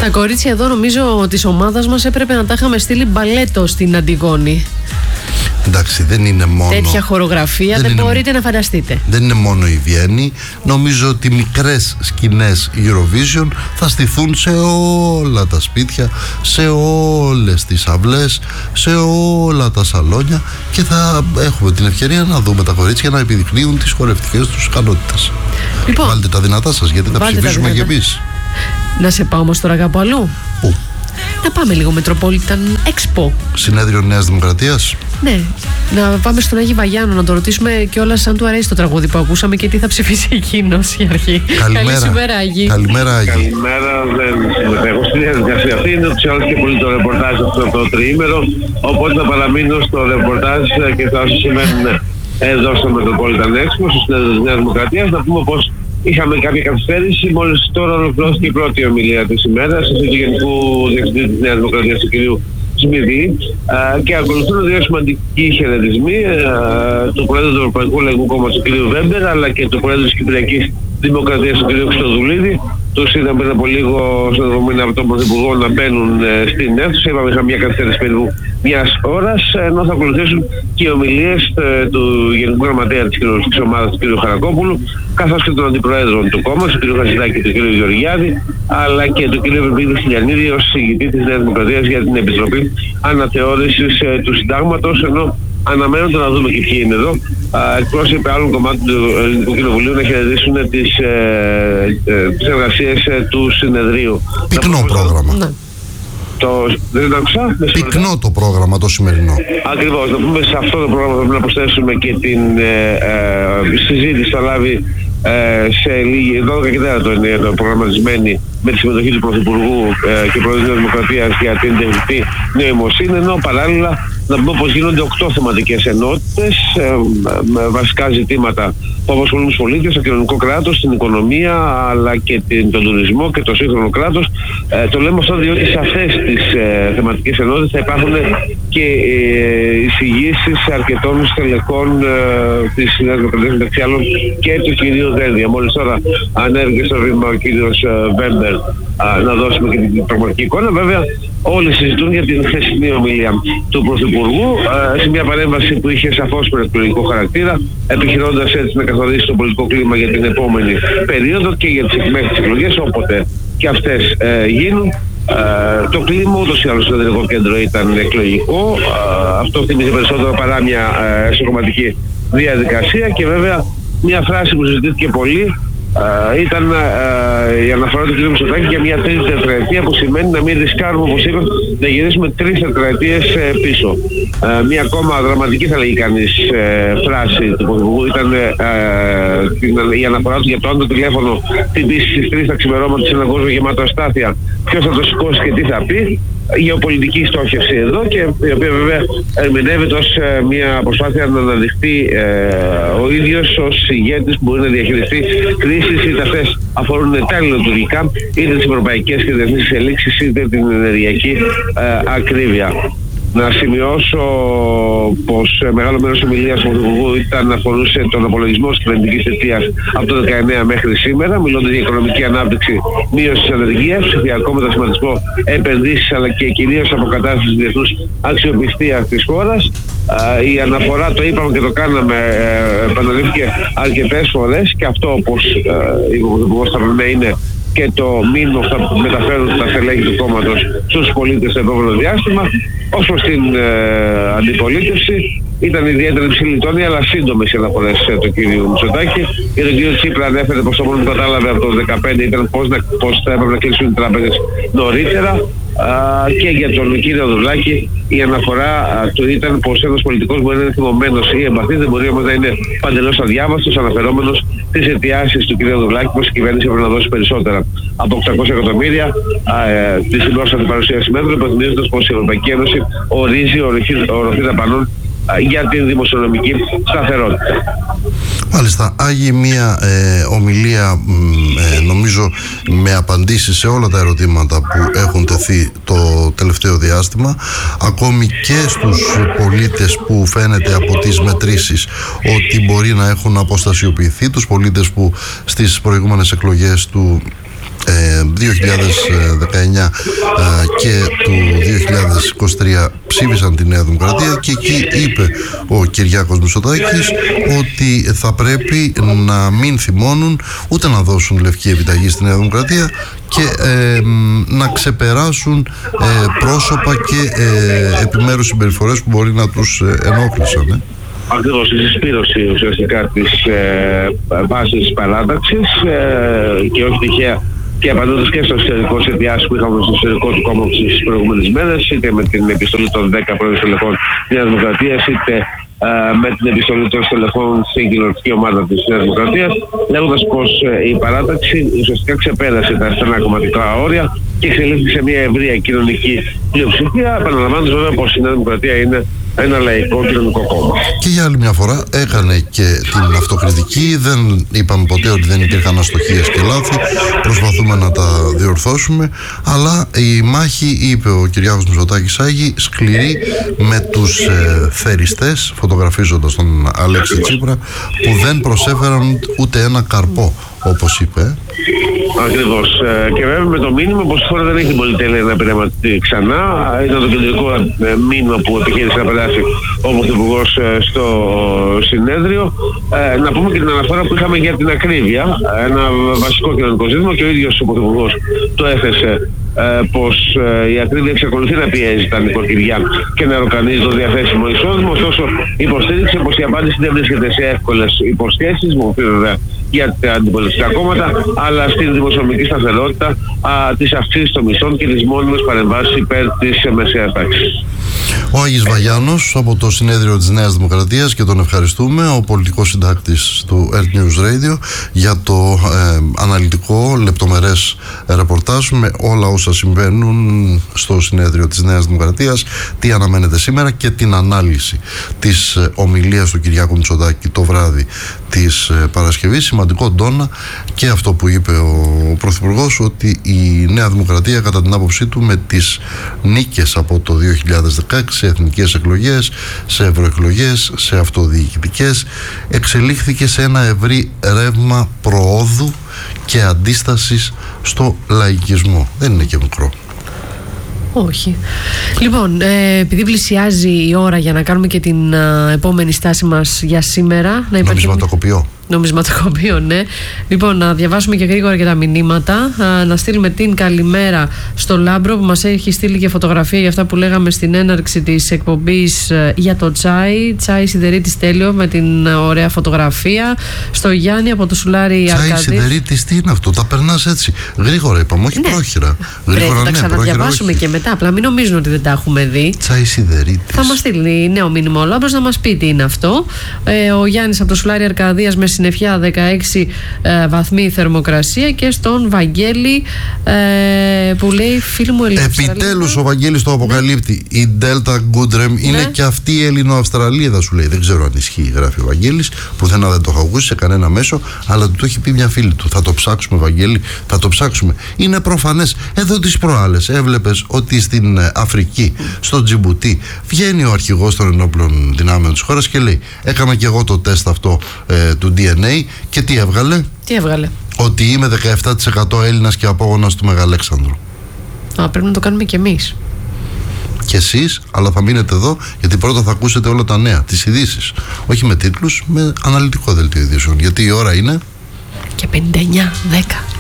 Τα κορίτσια εδώ νομίζω της ομάδας μας έπρεπε να τα είχαμε στείλει μπαλέτο στην Αντιγόνη. Εντάξει, δεν είναι μόνο. Τέτοια χορογραφία δεν μπορείτε να φανταστείτε. Δεν είναι μόνο η Βιέννη. Νομίζω ότι μικρές σκηνές Eurovision θα στηθούν σε όλα τα σπίτια, σε όλες τις αυλές, σε όλα τα σαλόνια και θα έχουμε την ευκαιρία να δούμε τα κορίτσια να επιδεικνύουν τις χορευτικές τους ικανότητες. Λοιπόν, βάλτε τα δυνατά σας, γιατί θα ψηφίσουμε και εμείς. Να σε πάω όμως τώρα κάπου αλλού. Πού? Να πάμε λίγο Metropolitan Expo. Συνέδριο Νέας Δημοκρατίας. Ναι, να πάμε στον Άγη Βαγιάνο, να τον ρωτήσουμε κιόλας αν του αρέσει το τραγούδι που ακούσαμε και τι θα ψηφίσει εκείνος η αρχή. Καλημέρα, Άγη. Καλημέρα, Άγη. Καλημέρα, δεν συμμετέχω στη διαδικασία αυτή. Είναι ούτως ή άλλως και πολύ το ρεπορτάζ αυτό το τριήμερο. Οπότε θα παραμείνω στο ρεπορτάζ και θα όσοι σημαίνουν εδώ στο Metropolitan Expo, στο Συνέδριο της Νέας Δημοκρατίας. Να πούμε πως είχαμε κάποια καθυστέρηση. Μόλις τώρα ολοκληρώθηκε η πρώτη ομιλία της ημέρας, αυτή του Γενικού Διευθυντή της Νέας Δημοκρατίας, του κ. Σμίδη, και ακολουθούν δύο σημαντικοί χαιρετισμοί του Προέδρου του Ευρωπαϊκού Λαϊκού Κόμματος, του κ. Βέμπερ, αλλά και του Προέδρου της Κυπριακής Δημοκρατίας, του κ. Χριστοδουλίδη. Τους είδαμε πριν από λίγο στο δεδομένο από τον Πρωθυπουργό να μπαίνουν στην αίθουσα. Είπαμε είχαμε μια καθυστέρηση περίπου μιας ώρας, ενώ θα ακολουθήσουν και οι ομιλίες του Γενικού Γραμματέα της κοινωνικής ομάδας, του κ. Χαρακόπουλου, καθώς και των αντιπροέδρων του κόμματος, του κ. Χατζηδάκη και του κ. Γεωργιάδη, αλλά και του κ. Βερβίδη Χιλιανίδη ως ηγητή της Νέας Δημοκρατίας για την Επιτροπή Αναθεώρησης του Συντάγματος, ενώ αναμένονται να δούμε και ποιοι είναι εδώ. Εκπρόσωποι άλλων κομμάτων του Ελληνικού Κοινοβουλίου να χαιρετήσουν τις εργασίες του συνεδρίου. Πυκνό πρόγραμμα. Ναι. Δεν άκουσα. Πυκνό το πρόγραμμα το σημερινό. Ακριβώς. Να πούμε σε αυτό το πρόγραμμα πρέπει να προσθέσουμε και την συζήτηση θα λάβει σε λίγη 12 και 4 είναι προγραμματισμένη με τη συμμετοχή του Πρωθυπουργού και Προέδρου της Δημοκρατίας για την τεχνητή νοημοσύνη, ενώ παράλληλα να πούμε πως γίνονται 8 θεματικές ενότητες με βασικά ζητήματα που απασχολούν τους πολίτες, το κοινωνικό κράτος, την οικονομία, αλλά και τον τουρισμό και το σύγχρονο κράτος. Το λέμε αυτό διότι σε αυτές τις θεματικές ενότητες θα υπάρχουν και εισηγήσεις αρκετών στελεχών της Νέας Δημοκρατίας, μεταξύ άλλων και του κυρίου Δένδια. Μόλις τώρα ανέβηκε στο βήμα ο κύριος Βέμπερ να δώσουμε και την πραγματική εικόνα. Βέβαια όλοι συζητούν για την χθεσινή ομιλία του Πρωθυπουργού σε μια παρέμβαση που είχε σαφώς προεκλογικό χαρακτήρα, επιχειρώντας έτσι να καθορίσει το πολιτικό κλίμα για την επόμενη περίοδο και για τις εκλογές, όποτε και αυτές γίνουν. Το κλίμα ούτως ή άλλως στο Κεντρικό Κέντρο ήταν εκλογικό. Αυτό θυμίζει περισσότερο παρά μια εσωκομματική διαδικασία, και βέβαια μια φράση που συζητήθηκε πολύ ήταν η αναφορά του κ. Μητσοτάκη για μια τρίτη τετραετία, που σημαίνει να μην ρισκάρουμε, όπως είπα, να γυρίσουμε 3 τετραετίες πίσω. Μια ακόμα δραματική, θα λέγει κανείς, φράση του Πρωθυπουργού ήταν η αναφορά του για το αν το τηλέφωνο χτυπήσει στις 3 τα ξημερώματα σε έναν κόσμο γεμάτο αστάθεια, ποιος θα το σηκώσει και τι θα πει. Γεωπολιτική στόχευση εδώ, και η οποία βέβαια ερμηνεύεται ως μια προσπάθεια να αναδειχθεί ο ίδιος ως ηγέτης που μπορεί να διαχειριστεί κρίσεις, είτε αυτές αφορούν τα λειτουργικά, είτε τις ευρωπαϊκές και διεθνείς εξελίξεις, είτε την ενεργειακή ακρίβεια. Να σημειώσω πως μεγάλο μέρος της ομιλίας του Πρωθυπουργού αφορούσε τον απολογισμό της κυβερνητικής θητείας από το 19 μέχρι σήμερα, μιλώντας για οικονομική ανάπτυξη, μείωση της ανεργίας, ψηφιακό μετασχηματισμό, επενδύσεις, αλλά και κυρίως αποκατάσταση της διεθνούς αξιοπιστίας της χώρας. Η αναφορά, το είπαμε και το κάναμε, επαναλήφθηκε αρκετές φορές, και αυτό, όπως είπε ο Πρωθυπουργός, θα πρέπει να είναι και το μήνυμα που θα μεταφέρουν τα στελέχη του κόμματος στους πολίτες στο επόμενο διάστημα. Ως προς την αντιπολίτευση, ήταν ιδιαίτερα υψηλή τόνη, αλλά σύντομες οι αναφορές του κ. Μητσοτάκη. Και τον κ. Τσίπρα ανέφερε πως το μόνο που κατάλαβε από το 2015 ήταν πως θα έπρεπε να κλείσουν οι τράπεζες νωρίτερα. Και για τον κύριο Δουλάκη η αναφορά του ήταν πως ένας πολιτικός μπορεί να είναι θυμωμένος ή εμπαθής, δεν μπορεί όμως να είναι παντελώς αδιάβαστος, αναφερόμενος στις αιτιάσεις του κύριου Δουλάκη πως η κυβέρνηση έπρεπε να δώσει περισσότερα από 800 εκατομμύρια της πρόσφατη παρουσίαση μέτρων, υπενθυμίζοντας πως η Ευρωπαϊκή Ένωση ορίζει οροφή δαπανών για την δημοσιονομική σταθερότητα. Μάλιστα, Άγιοι, μια ομιλία νομίζω με απαντήσεις σε όλα τα ερωτήματα που έχουν τεθεί το τελευταίο διάστημα, ακόμη και στους πολίτες που φαίνεται από τις μετρήσεις ότι μπορεί να έχουν αποστασιοποιηθεί, τους πολίτες που στις προηγούμενες εκλογές του 2019 και του 2023 ψήφισαν τη Νέα Δημοκρατία, και εκεί είπε ο Κυριάκος Μητσοτάκης ότι θα πρέπει να μην θυμώνουν ούτε να δώσουν λευκή επιταγή στη Νέα Δημοκρατία και να ξεπεράσουν πρόσωπα και επιμέρους συμπεριφορές που μπορεί να τους ενόχλησαν. Ακριβώς, η συσπήρωση ουσιαστικά της βάσης της παράταξης και όχι τυχαία και απαντώντας και στο εσωτερικό συνδυάσιο που είχαμε στο εσωτερικό του κόμματος τις προηγούμενες μέρες, είτε με την επιστολή των 10 πρώην στελεχών της Νέας Δημοκρατίας, είτε με την επιστολή των στελεχών στην κοινωνική ομάδα της Νέας Δημοκρατίας, λέγοντας πως η παράταξη ουσιαστικά ξεπέρασε τα στενά κομματικά όρια και εξελίχθηκε σε μια ευρεία κοινωνική πλειοψηφία, επαναλαμβάνοντας βέβαια πως η Νέα Δημοκρατία είναι ένα λαϊκό κοινωνικό κόμμα. Και για άλλη μια φορά έκανε και την αυτοκριτική. Δεν είπαμε ποτέ ότι δεν υπήρχαν αστοχίες και λάθη. Προσπαθούμε να τα διορθώσουμε. Αλλά η μάχη, είπε ο Κυριάκος Μητσοτάκης Άγη, σκληρή με τους θεριστές, φωτογραφίζοντας τον Αλέξη Τσίπρα, που δεν προσέφεραν ούτε ένα καρπό, όπως είπε. Ακριβώς. Και βέβαια με το μήνυμα πως η χώρα δεν έχει την πολυτέλεια να πειραματιστεί ξανά. Ήταν το κεντρικό μήνυμα που επιχείρησε να περάσει ο Πρωθυπουργός στο συνέδριο. Να πούμε και την αναφορά που είχαμε για την ακρίβεια, ένα βασικό κοινωνικό ζήτημα, και ο ίδιος ο Πρωθυπουργός το έθεσε, πως η ακρίβεια εξακολουθεί να πιέζει τα νοικοκυριά και να ροκανίζει το διαθέσιμο εισόδημα. Ωστόσο, υποστήριξε πως η απάντηση δεν βρίσκεται σε εύκολες υποσχέσεις, μορφή βέβαια για τα αντιπολιτευτικά κόμματα, αλλά στην δημοσιονομική σταθερότητα, της αυξήσης των μισθών και τις μόνιμες παρεμβάσεις υπέρ της μεσαίας τάξης. Ο Άγης Βαγιάννος από το συνέδριο της Νέας Δημοκρατίας, και τον ευχαριστούμε, ο πολιτικός συντάκτης του Earth News Radio, για το αναλυτικό λεπτομερές ρεπορτάζ με όλα όσα συμβαίνουν στο συνέδριο της Νέας Δημοκρατίας, τι αναμένεται σήμερα και την ανάλυση της ομιλίας του Κυριάκου Μητσοτάκη το βράδυ της Παρασκευής. Σημαντικό ντόνα και αυτό που είπε ο Πρωθυπουργός, ότι η Νέα Δημοκρατία, κατά την άποψή του, με τις νίκες από το 2016 σε εθνικές εκλογές, σε ευρωεκλογές, σε αυτοδιοικητικές, εξελίχθηκε σε ένα ευρύ ρεύμα προόδου και αντίστασης στο λαϊκισμό. Δεν είναι και μικρό. Όχι. Λοιπόν, επειδή πλησιάζει η ώρα για να κάνουμε και την επόμενη στάση μας για σήμερα, να νομισματοκοπείο. Νομισματοκοπείο, ναι. Λοιπόν, να διαβάσουμε και γρήγορα και τα μηνύματα. Να στείλουμε την καλημέρα στο Λάμπρο, που μας έχει στείλει και φωτογραφία για αυτά που λέγαμε στην έναρξη της εκπομπής για το τσάι. Τσάι σιδερίτης τέλειο, με την ωραία φωτογραφία. Στο Γιάννη από το Σουλάρι Αρκαδής. Τσάι σιδερίτης, τι είναι αυτό? Τα περνάς έτσι γρήγορα, είπαμε, όχι πρόχειρα. Γρήγορα, τα ξαναδιαβάσουμε και μετά. Απλά μην νομίζουν ότι δεν τα έχουμε δει. Τσάι σιδερίτης. Θα μας στείλει νέο μήνυμα ο Λάμπρος να μας πει τι είναι αυτό. Ο Γιάννης από το Σουλάρι Αρκαδίας με συννεφιά 16 βαθμοί θερμοκρασία, και στον Βαγγέλη που λέει, φίλοι μου Ελληνοαυστραλίδα. Επιτέλους ο Βαγγέλης το αποκαλύπτει. Η Ντέλτα Γκούντρεμ είναι και αυτή η Ελληνοαυστραλίδα, σου λέει. Δεν ξέρω αν ισχύει, γράφει ο Βαγγέλης. Πουθενά δεν το έχω ακούσει σε κανένα μέσο, αλλά του το έχει πει μια φίλη του. Θα το ψάξουμε, Βαγγέλη, θα το ψάξουμε. Είναι προφανές. Εδώ τις προάλλες έβλεπες ότι στην Αφρική, στο Τζιμπουτί, βγαίνει ο αρχηγός των ενόπλων δυνάμεων της χώρας και λέει: έκανα και εγώ το τεστ αυτό του DNA, και τι έβγαλε? Τι έβγαλε? Ότι είμαι 17% Έλληνας και απόγονος του Μεγαλέξανδρου. Πρέπει να το κάνουμε κι εμείς. Και εσείς, αλλά θα μείνετε εδώ, γιατί πρώτα θα ακούσετε όλα τα νέα, τις ειδήσεις. Όχι με τίτλους, με αναλυτικό δελτίο ειδήσεων. Γιατί η ώρα είναι και 59-10.